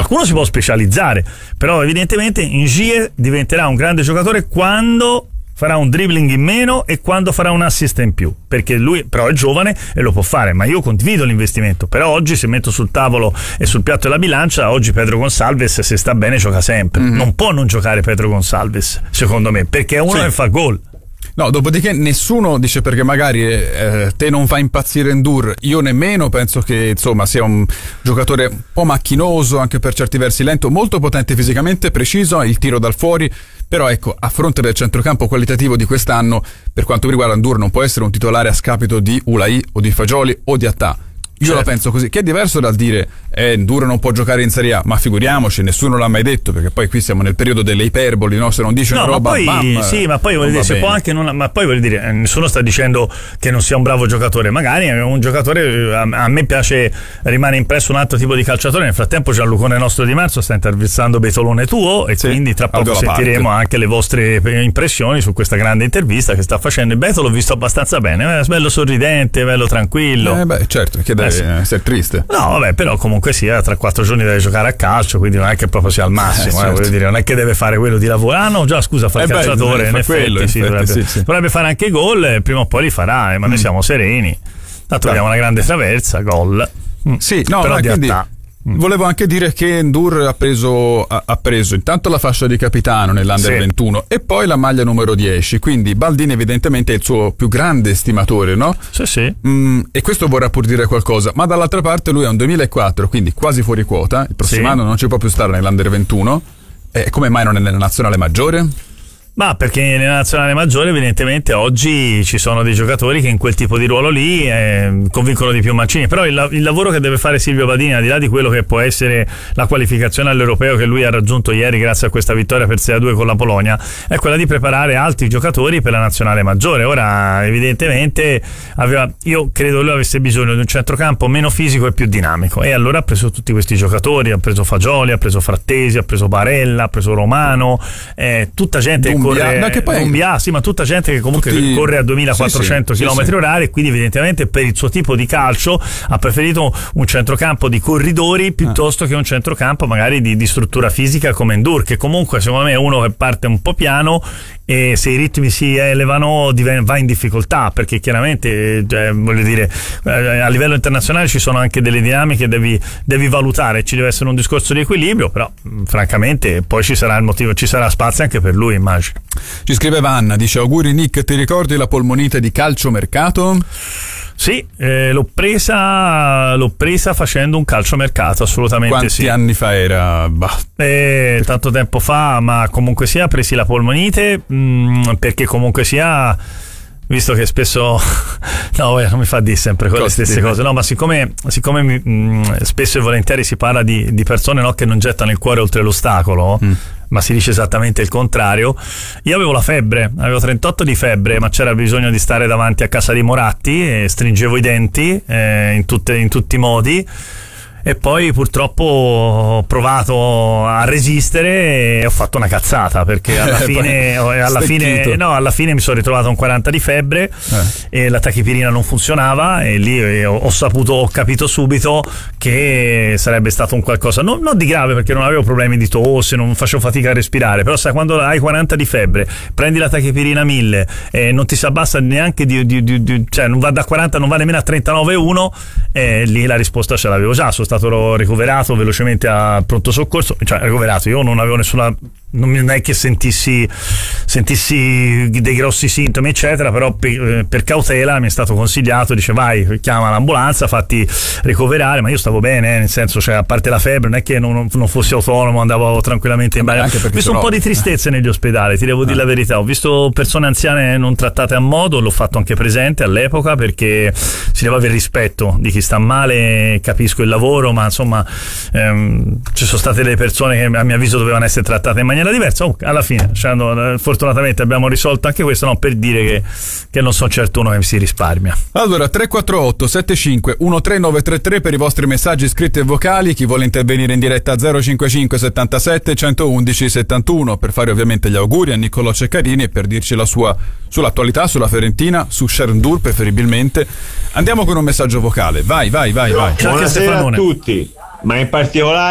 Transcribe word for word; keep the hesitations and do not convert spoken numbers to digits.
qualcuno si può specializzare, però evidentemente Ingie diventerà un grande giocatore quando farà un dribbling in meno e quando farà un assist in più, perché lui però è giovane e lo può fare, ma io condivido l'investimento. Però oggi, se metto sul tavolo e sul piatto della bilancia, oggi Pedro Gonçalves, se sta bene, gioca sempre. Mm-hmm. Non può non giocare Pedro Gonçalves, secondo me, perché è uno sì. che fa gol. No, dopodiché nessuno dice perché magari eh, te non fa impazzire Ndour, io nemmeno, penso che insomma sia un giocatore un po' macchinoso, anche per certi versi lento, molto potente fisicamente, preciso, il tiro dal fuori, però ecco, a fronte del centrocampo qualitativo di quest'anno, per quanto mi riguarda Ndour non può essere un titolare a scapito di Ulai o di Fagioli o di Attà. Io certo. la penso così, che è diverso dal dire eh, Ndour non può giocare in Serie A, ma figuriamoci, nessuno l'ha mai detto, perché poi qui siamo nel periodo delle iperboli, no? Se non dice no, una roba, ma poi, bam, sì, ma poi voglio dire, se può anche non, ma poi voglio dire, nessuno sta dicendo che non sia un bravo giocatore, magari è un giocatore, a, a me piace, rimane impresso un altro tipo di calciatore. Nel frattempo Gianlucone Nostro Di Marzo sta intervistando Betolone Tuo e sì, quindi tra poco sentiremo parte. anche le vostre impressioni su questa grande intervista che sta facendo. Il Beto l'ho visto abbastanza bene, è bello sorridente, bello tranquillo. Eh beh, certo, che deve eh sì. essere triste. No, vabbè, però comunque sia, tra quattro giorni deve giocare a calcio, quindi non è che proprio sia al massimo, eh, certo. eh, voglio dire, non è che deve fare quello di lavoro. Ah no, già scusa, fa il eh calciatore, beh, in, effetti, quello, sì, in effetti dovrebbe, sì, sì. dovrebbe fare anche gol, e prima o poi li farà, eh, ma mm. noi siamo sereni. Tanto abbiamo una grande traversa, gol. Mm. Sì, no, però ma di quindi attà. Volevo anche dire che Ndour ha preso, ha, ha preso intanto la fascia di capitano nell'Under sì. ventuno e poi la maglia numero dieci, quindi Baldini evidentemente è il suo più grande stimatore, no? Sì, sì. Mm, e questo vorrà pur dire qualcosa, ma dall'altra parte lui è un duemilaquattro, quindi quasi fuori quota, il prossimo sì. anno non ci può più stare nell'Under ventuno, e come mai non è nella nazionale maggiore? Ma perché nella nazionale maggiore evidentemente oggi ci sono dei giocatori che in quel tipo di ruolo lì eh, convincono di più Mancini, però il, il lavoro che deve fare Silvio Badini, al di là di quello che può essere la qualificazione all'europeo che lui ha raggiunto ieri grazie a questa vittoria per sei a due con la Polonia, è quella di preparare altri giocatori per la nazionale maggiore. Ora evidentemente aveva, io credo lui avesse bisogno di un centrocampo meno fisico e più dinamico, e allora ha preso tutti questi giocatori, ha preso Fagioli, ha preso Frattesi, ha preso Barella, ha preso Romano, eh, tutta gente che corre, no, che poi Dumbia, sì, ma tutta gente che comunque tutti... corre a duemilaquattrocento sì, sì, chilometri sì, orari, e quindi evidentemente per il suo tipo di calcio ha preferito un centrocampo di corridori piuttosto ah. che un centrocampo magari di, di struttura fisica come Ndour, che comunque secondo me è uno che parte un po' piano e se i ritmi si elevano va in difficoltà, perché chiaramente eh, voglio dire a livello internazionale ci sono anche delle dinamiche che devi, devi valutare, ci deve essere un discorso di equilibrio, però francamente poi ci sarà il motivo, ci sarà spazio anche per lui, immagino. Ci scrive Vanna, dice: auguri Nick, ti ricordi la polmonite di calciomercato? Sì, eh, l'ho presa l'ho presa facendo un calciomercato, assolutamente. Quanti sì. anni fa era? Bah. Eh, tanto tempo fa, ma comunque sia presi la polmonite mh, perché comunque sia, visto che spesso no non mi fa dire sempre quelle Costi. stesse cose, no, ma siccome, siccome mi, mh, spesso e volentieri si parla di, di persone, no, che non gettano il cuore oltre l'ostacolo, mm. ma si dice esattamente il contrario. Io avevo la febbre, avevo trentotto di febbre, ma c'era bisogno di stare davanti a casa di Moratti e stringevo i denti eh, in, tutte, in tutti i modi. E poi purtroppo ho provato a resistere e ho fatto una cazzata, perché alla fine alla fine, no, alla fine mi sono ritrovato un quaranta di febbre eh. e la tachipirina non funzionava, e lì ho, ho saputo, ho capito subito che sarebbe stato un qualcosa non, non di grave, perché non avevo problemi di tosse, non facevo fatica a respirare, però sai, quando hai quaranta di febbre, prendi la tachipirina mille e non ti si abbassa neanche di, di, di, di cioè non va da quaranta, non va nemmeno a trentanove virgola uno, e lì la risposta ce l'avevo già. Sono stato ricoverato velocemente a pronto soccorso, cioè ricoverato, io non avevo nessuna, non è che sentissi sentissi dei grossi sintomi eccetera, però per, per cautela mi è stato consigliato, dice vai, chiama l'ambulanza, fatti ricoverare, ma io stavo bene, eh, nel senso, cioè a parte la febbre non è che non, non fossi autonomo, andavo tranquillamente in bagno. Ho visto un po' di tristezze negli ospedali, ti devo dire la verità, ho visto persone anziane non trattate a modo, l'ho fatto anche presente all'epoca, perché si deve avere rispetto di chi sta male, capisco il lavoro, ma insomma ehm, ci sono state delle persone che a mio avviso dovevano essere trattate in maniera diversa. Oh, alla fine cioè, no, fortunatamente abbiamo risolto anche questo, no, per dire che, che non sono certo uno che si risparmia. Allora tre quattro otto sette cinque uno tre nove tre tre per i vostri messaggi scritti e vocali, chi vuole intervenire in diretta zero cinquantacinque settantasette centoundici settantuno per fare ovviamente gli auguri a Niccolò Ceccarini e per dirci la sua sull'attualità, sulla Fiorentina, su Sherndur preferibilmente. Andiamo con un messaggio vocale, vai vai vai vai. Buonasera a tutti, ma in particolare